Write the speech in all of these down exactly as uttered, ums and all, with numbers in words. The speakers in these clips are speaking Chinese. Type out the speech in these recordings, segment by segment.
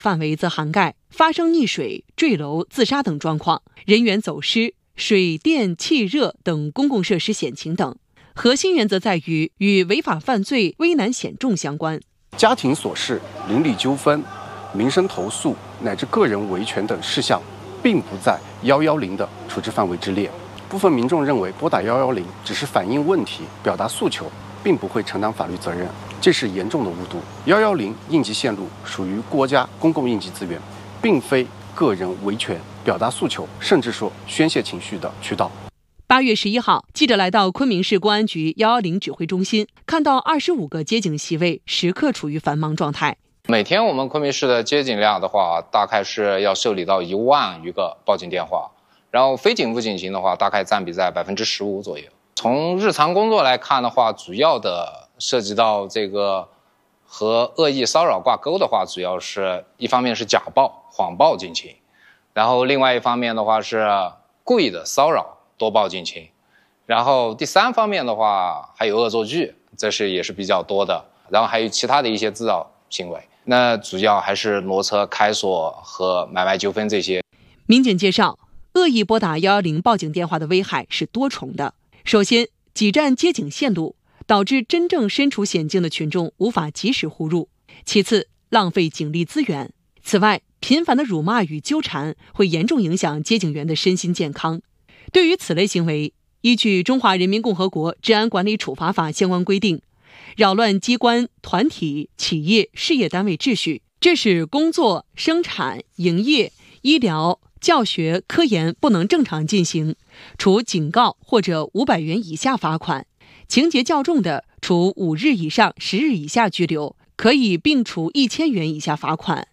范围则涵盖发生溺水、坠楼、自杀等状况，人员走失、水电气热等公共设施险情等。核心原则在于与违法犯罪危难险重相关。 家庭琐事、邻里纠纷、民生投诉乃至个人维权等事项，并不在一一零的处置范围之列。部分民众认为拨打一一零只是反映问题、表达诉求，并不会承担法律责任，这是严重的误读。一一零应急线路属于国家公共应急资源，并非个人维权、表达诉求，甚至说宣泄情绪的渠道。 八月十一号，记者来到昆明市公安局一一零指挥中心，看到二十五个接警席位时刻处于繁忙状态。 每天我们昆明市的接警量的话，大概是要受理到一万余个报警电话，然后非警务警情的话，大概占比在百分之十五左右。从日常工作来看的话，主要的涉及到这个和恶意骚扰挂钩的话，主要是一方面是假报、谎报警情，然后另外一方面的话是故意的骚扰。多报警情，然后第三方面的话还有恶作剧，这是也是比较多的，然后还有其他的一些滋扰行为，那主要还是挪车、开锁和买卖纠纷这些。 民警介绍，恶意拨打一一零报警电话的危害是多重的。首先，挤占接警线路，导致真正身处险境的群众无法及时呼入；其次，浪费警力资源；此外，频繁的辱骂与纠缠会严重影响接警员的身心健康。对于此类行为，依据《中华人民共和国治安管理处罚法》相关规定，扰乱机关、团体、企业、事业单位秩序，致使工作、生产、营业、医疗、教学、科研不能正常进行，处警告或者五百元以下罚款；情节较重的，处五日以上十日以下拘留，可以并处一千元以下罚款。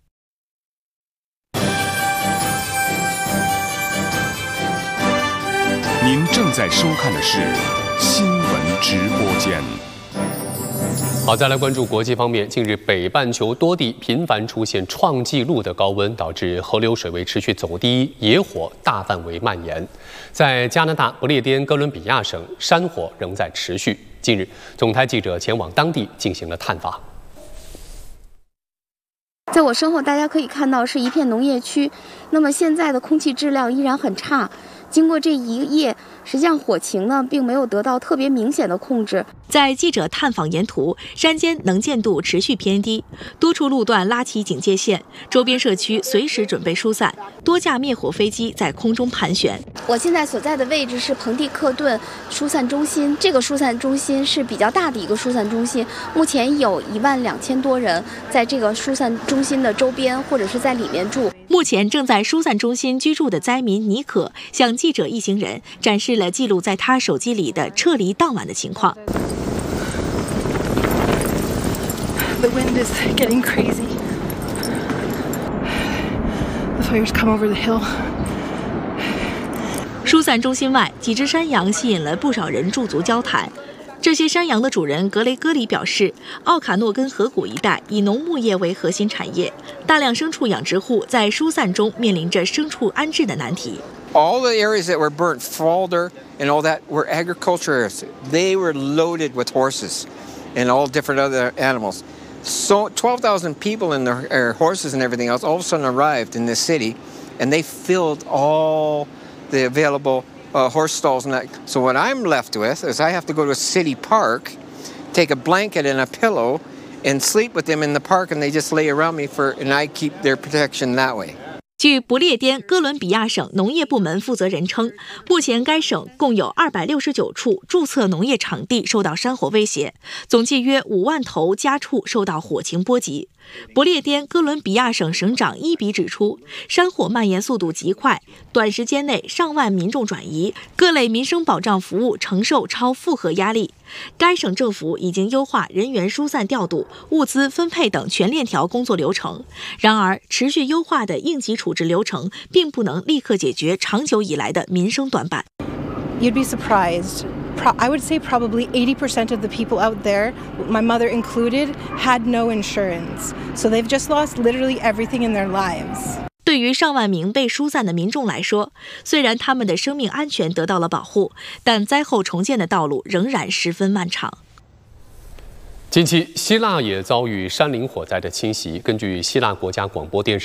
您正在收看的是新闻直播间。 好，再来关注国际方面。近日，北半球多地频繁出现创纪录的高温，导致河流水位持续走低，野火大范围蔓延。在加拿大不列颠哥伦比亚省，山火仍在持续。近日，总台记者前往当地进行了探访。 在我身后，大家可以看到是一片农业区，那么现在的空气质量依然很差。经过这一夜，实际上火情呢并没有得到特别明显的控制。 在记者探访沿途，山间能见度持续偏低，多处路段拉起警戒线，周边社区随时准备疏散，多架灭火飞机在空中盘旋。 我现在所在的位置是彭蒂克顿疏散中心，这个疏散中心是比较大的一个疏散中心，目前有一万两千多人在这个疏散中心的周边或者是在里面住。 目前正在疏散中心居住的灾民尼可向记者一行人展示了记录在他手机里的撤离当晚的情况。 The wind is getting crazy. The fires come over the hill. 疏散中心外，几只山羊吸引了不少人驻足交谈。这些山羊的主人格雷戈里表示，奥卡诺根河谷一带以农牧业为核心产业，大量牲畜养殖户在疏散中面临着牲畜安置的难题。 All the areas that were burnt, Falder and all that, were agriculture areas. They were loaded with horses and all different other animals. So twelve thousand people and their, their horses and everything else all of a sudden arrived in this city, and they filled all the available uh, horse stalls. And that. So what I'm left with is I have to go to a city park, take a blanket and a pillow, and sleep with them in the park, and they just lay around me for, and I keep their protection that way. 据不列颠哥伦比亚省农业部门负责人称，目前该省共有二百六十九处注册农业场地受到山火威胁，总计约五万头家畜受到火情波及。不列颠哥伦比亚省省长伊比指出，山火蔓延速度极快，短时间内上万民众转移，各类民生保障服务承受超负荷压力。该省政府已经优化人员疏散调度、物资分配等全链条工作流程。然而，持续优化的应急处置流程并不能立刻解决长久以来的民生短板。 You'd be surprised. I would say probably eighty percent of the people out there, my mother included, had no insurance. So they've just lost literally everything in their lives. 对于上万名被疏散的民众来说，虽然他们的生命安全得到了保护，但灾后重建的道路仍然十分漫长。 近期，希腊也遭遇山林火灾的侵袭。根据希腊国家广播电视